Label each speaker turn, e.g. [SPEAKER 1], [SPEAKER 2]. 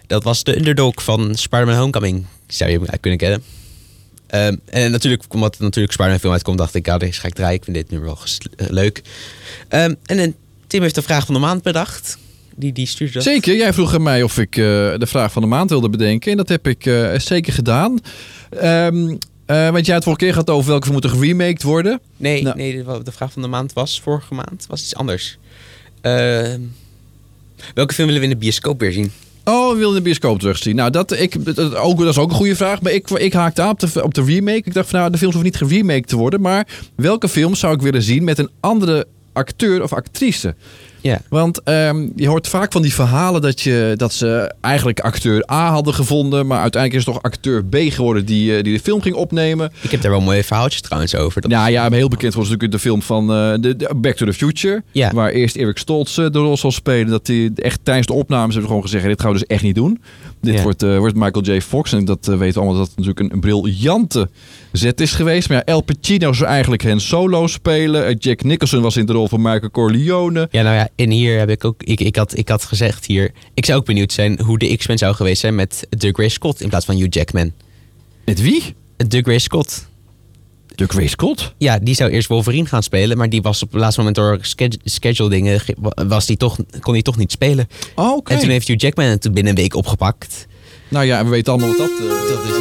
[SPEAKER 1] Dat was de underdog van Spider-Man Homecoming. Zou je hem uit kunnen kennen. En natuurlijk, omdat er natuurlijk Spider-Man film uitkomt, dacht ik, deze ga ik draaien. Ik vind dit nummer wel leuk. En Tim heeft de vraag van de maand bedacht. Die stuurde dat.
[SPEAKER 2] Zeker, jij vroeg aan mij of ik de vraag van de maand wilde bedenken. En dat heb ik zeker gedaan. Want jij had vorige keer gehad over welke moeten geremaked worden.
[SPEAKER 1] Nee, de vraag van de maand was vorige maand. Was iets anders. Welke film willen we in de bioscoop weer zien?
[SPEAKER 2] Oh, we willen de bioscoop terugzien. Nou, dat is ook een goede vraag. Maar ik haakte aan op de remake. Ik dacht van, de films hoeven niet geremaked te worden. Maar welke films zou ik willen zien met een andere acteur of actrice?
[SPEAKER 1] Ja.
[SPEAKER 2] Want je hoort vaak van die verhalen dat ze eigenlijk acteur A hadden gevonden, maar uiteindelijk is het toch acteur B geworden die de film ging opnemen.
[SPEAKER 1] Ik heb daar wel mooie verhaaltjes trouwens over.
[SPEAKER 2] Ja, heel bekend was natuurlijk de film van de Back to the Future.
[SPEAKER 1] Ja.
[SPEAKER 2] Waar eerst Eric Stoltz de rol zal spelen. Dat hij echt tijdens de opnames hebben gewoon gezegd, dit gaan we dus echt niet doen. Dit wordt Michael J. Fox. En dat weten we allemaal dat het natuurlijk een briljante zet is geweest. Maar Al Pacino zou eigenlijk Han Solo spelen. Jack Nicholson was in de rol van Michael Corleone.
[SPEAKER 1] Ja, nou ja, en hier heb ik ook... Ik had gezegd hier... Ik zou ook benieuwd zijn hoe de X-Men zou geweest zijn met Douglas Scott in plaats van Hugh Jackman.
[SPEAKER 2] Met wie?
[SPEAKER 1] Douglas Scott.
[SPEAKER 2] Douglas Scott?
[SPEAKER 1] Ja, die zou eerst Wolverine gaan spelen, maar die was op het laatste moment door schedule dingen kon hij toch niet spelen.
[SPEAKER 2] Oh, oké.
[SPEAKER 1] En toen heeft Hugh Jackman het binnen een week opgepakt.
[SPEAKER 2] Nou ja, en we weten allemaal wat dat is.